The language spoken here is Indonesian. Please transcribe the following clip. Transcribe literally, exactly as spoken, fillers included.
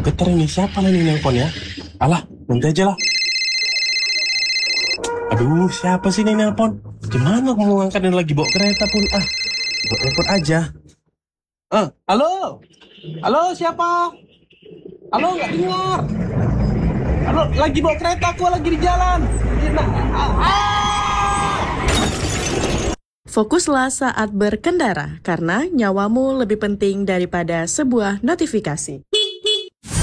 getar ini. Siapa lah ini nelpon ya? Alah, nanti aja lah. Aduh, siapa sih ini nelpon? Gimana aku mau ngangkat dan lagi bawa kereta pun? Ah, bawa telepon aja. Eh, halo? Halo, siapa? Halo, nggak dengar. Halo, lagi bawa kereta, aku lagi di jalan. Ah, ah! Fokuslah saat berkendara, karena nyawamu lebih penting daripada sebuah notifikasi.